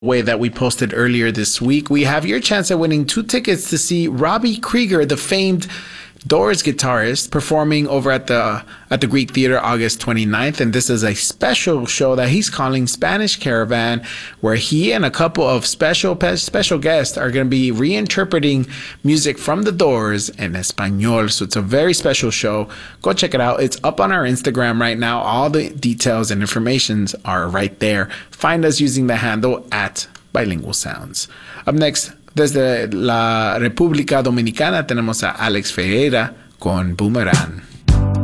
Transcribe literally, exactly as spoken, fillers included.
way that we posted earlier this week, we have your chance at winning two tickets to see Robbie Krieger, the famed Doors guitarist, performing over at the at the Greek Theater August twenty-ninth. And this is a special show that he's calling Spanish Caravan, where he and a couple of special special guests are going to be reinterpreting music from the Doors in Espanol. So it's a very special show. Go check it out. It's up on our Instagram right now. All the details and informations are right there. Find us using the handle at Bilingual Sounds. Up next, desde la República Dominicana tenemos a Alex Ferreira con Boomerang.